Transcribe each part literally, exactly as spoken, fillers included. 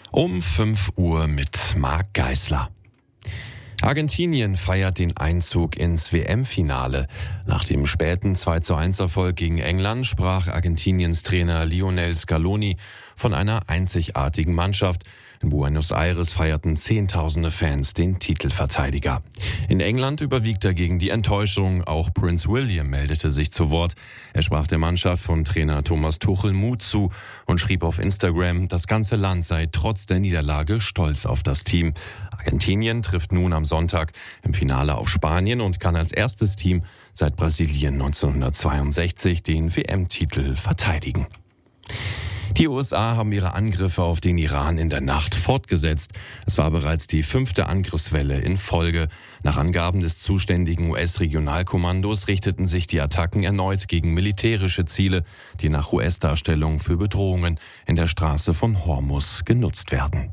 Um fünf Uhr mit Marc Geisler. Argentinien feiert den Einzug ins W M-Finale. Nach dem späten zwei zu eins Erfolg gegen England sprach Argentiniens Trainer Lionel Scaloni von einer einzigartigen Mannschaft. In Buenos Aires feierten Zehntausende Fans den Titelverteidiger. In England überwiegt dagegen die Enttäuschung. Auch Prince William meldete sich zu Wort. Er sprach der Mannschaft von Trainer Thomas Tuchel Mut zu und schrieb auf Instagram, das ganze Land sei trotz der Niederlage stolz auf das Team. Argentinien trifft nun am Sonntag im Finale auf Spanien und kann als erstes Team seit Brasilien neunzehnhundertzweiundsechzig den W M-Titel verteidigen. Die U S A haben ihre Angriffe auf den Iran in der Nacht fortgesetzt. Es war bereits die fünfte Angriffswelle in Folge. Nach Angaben des zuständigen U S-Regionalkommandos richteten sich die Attacken erneut gegen militärische Ziele, die nach U S-Darstellung für Bedrohungen in der Straße von Hormuz genutzt werden.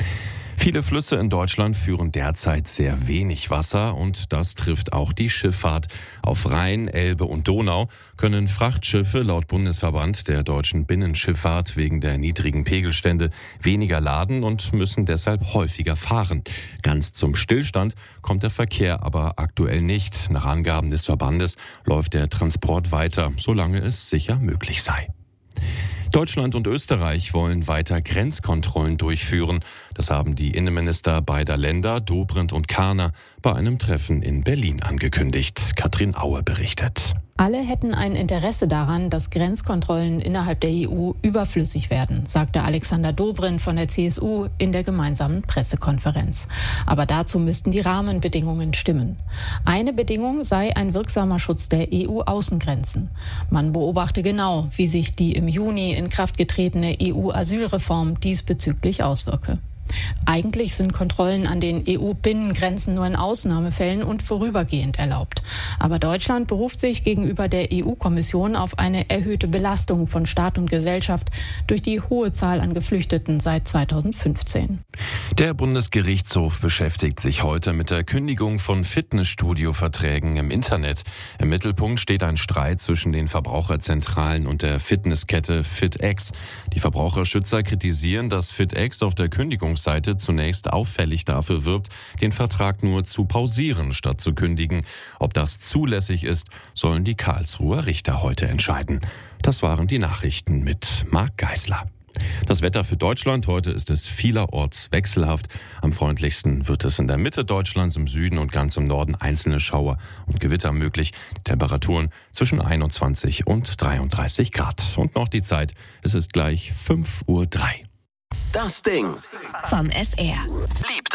Viele Flüsse in Deutschland führen derzeit sehr wenig Wasser und das trifft auch die Schifffahrt. Auf Rhein, Elbe und Donau können Frachtschiffe laut Bundesverband der deutschen Binnenschifffahrt wegen der niedrigen Pegelstände weniger laden und müssen deshalb häufiger fahren. Ganz zum Stillstand kommt der Verkehr aber aktuell nicht. Nach Angaben des Verbandes läuft der Transport weiter, solange es sicher möglich sei. Deutschland und Österreich wollen weiter Grenzkontrollen durchführen. Das haben die Innenminister beider Länder, Dobrindt und Karner, bei einem Treffen in Berlin angekündigt. Katrin Aue berichtet. Alle hätten ein Interesse daran, dass Grenzkontrollen innerhalb der E U überflüssig werden, sagte Alexander Dobrindt von der C S U in der gemeinsamen Pressekonferenz. Aber dazu müssten die Rahmenbedingungen stimmen. Eine Bedingung sei ein wirksamer Schutz der E U-Außengrenzen. Man beobachte genau, wie sich die im Juni in Kraft getretene E U-Asylreform diesbezüglich auswirke. Eigentlich sind Kontrollen an den E U-Binnengrenzen nur in Ausnahmefällen und vorübergehend erlaubt. Aber Deutschland beruft sich gegenüber der E U-Kommission auf eine erhöhte Belastung von Staat und Gesellschaft durch die hohe Zahl an Geflüchteten seit zweitausendfünfzehn. Der Bundesgerichtshof beschäftigt sich heute mit der Kündigung von Fitnessstudio-Verträgen im Internet. Im Mittelpunkt steht ein Streit zwischen den Verbraucherzentralen und der Fitnesskette FitX. Die Verbraucherschützer kritisieren, dass FitX auf der Kündigungsseite zunächst auffällig dafür wirbt, den Vertrag nur zu pausieren statt zu kündigen. Ob das zulässig ist, sollen die Karlsruher Richter heute entscheiden. Das waren die Nachrichten mit Marc Geisler. Das Wetter für Deutschland: Heute ist es vielerorts wechselhaft. Am freundlichsten wird es in der Mitte Deutschlands, im Süden und ganz im Norden einzelne Schauer und Gewitter möglich. Temperaturen zwischen einundzwanzig und dreiunddreißig Grad. Und noch die Zeit, es ist gleich fünf Uhr drei. Das Ding vom S R. Liebt